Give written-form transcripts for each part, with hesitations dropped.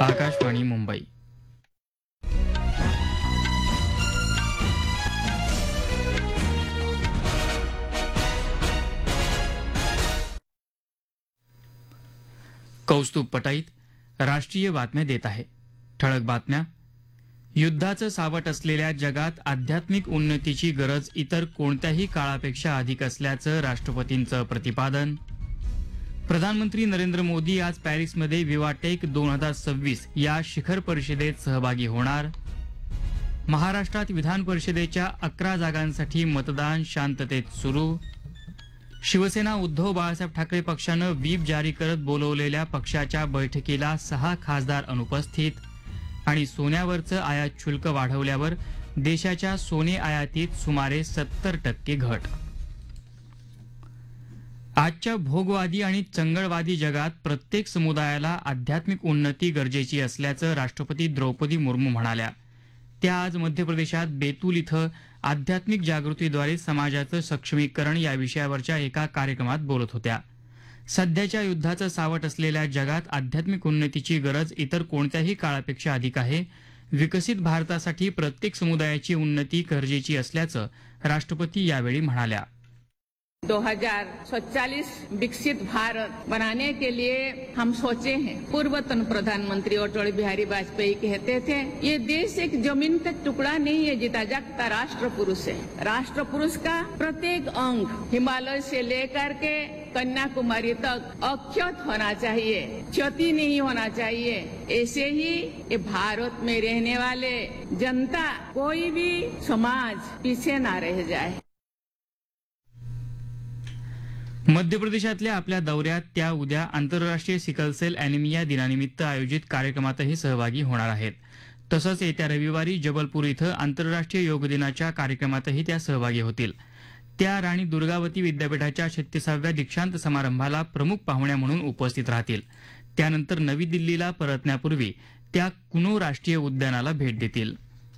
आकाशवाणी मुंबई. कौस्तुभ पटाईत राष्ट्रीय बातम्या देत आहे. ठळक बातम्या. युद्धाचं सावट असलेल्या जगात आध्यात्मिक उन्नतीची गरज इतर कोणत्याही काळापेक्षा अधिक असल्याचं राष्ट्रपतींचं प्रतिपादन. प्रधानमंत्री नरेंद्र मोदी आज पॅरिसमध्ये विवाटेक 2026 या शिखर परिषदेत सहभागी होणार. महाराष्ट्रात विधान परिषदेच्या 11 जागांसाठी मतदान शांततेत सुरू. शिवसेना उद्धव बाळासाहेब ठाकरे पक्षानं व्हीप जारी करत बोलवलेल्या पक्षाच्या बैठकीला 6 खासदार अनुपस्थित. आणि सोन्यावरचं आयात शुल्क वाढवल्यावर देशाच्या सोने आयातीत सुमारे 70% घट. आजच्या भोगवादी आणि चंगळवादी जगात प्रत्येक समुदायाला आध्यात्मिक उन्नती गरजेची असल्याचं राष्ट्रपती द्रौपदी मुर्मू म्हणाल्या. त्या आज मध्य प्रदेशात बेतूल इथं आध्यात्मिक जागृतीद्वारे समाजाचं सक्षमीकरण या विषयावरच्या एका कार्यक्रमात बोलत होत्या. सध्याच्या युद्धाचं सावट असलेल्या जगात आध्यात्मिक उन्नतीची गरज इतर कोणत्याही काळापेक्षा अधिक आहे. विकसित भारतासाठी प्रत्येक समुदायाची उन्नती गरजेची असल्याचं राष्ट्रपती यावेळी म्हणाल्या. 2047 विकसित भारत बनाने के लिए हम सोचे हैं. पूर्वतन प्रधानमंत्री अटल बिहारी वाजपेयी कहते थे, ये देश एक जमीन का टुकड़ा नहीं है, जीता जागता राष्ट्र पुरुष है. राष्ट्र पुरुष का प्रत्येक अंग हिमालय से लेकर के कन्याकुमारी तक अक्षत होना चाहिए, क्षति नहीं होना चाहिए. ऐसे ही ये भारत में रहने वाले जनता, कोई भी समाज पीछे ना रह जाए. मध्य प्रदेशातल्या आपल्या दौऱ्यात त्या उद्या आंतरराष्ट्रीय सिकलसेल अॅनिमिया दिनानिमित्त आयोजित कार्यक्रमातही सहभागी होणार आहेत. तसंच येत्या रविवारी जबलपूर इथं आंतरराष्ट्रीय योग दिनाच्या कार्यक्रमातही त्या सहभागी होतील. त्या राणी दुर्गावती विद्यापीठाच्या 36व्या दीक्षांत समारंभाला प्रमुख पाहुण्या म्हणून उपस्थित राहतील. त्यानंतर नवी दिल्लीला परतण्यापूर्वी त्या कुनो राष्ट्रीय उद्यानाला भेट देतील.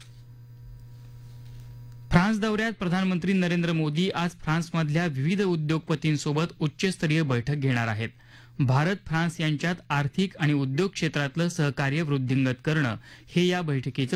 फ्रान्स दौऱ्यात प्रधानमंत्री नरेंद्र मोदी आज फ्रान्समधल्या विविध उद्योगपतींसोबत उच्चस्तरीय बैठक घेणार आहेत. भारत फ्रान्स यांच्यात आर्थिक आणि उद्योग क्षेत्रातलं सहकार्य वृद्धिंगत करणं हे या बैठकीचं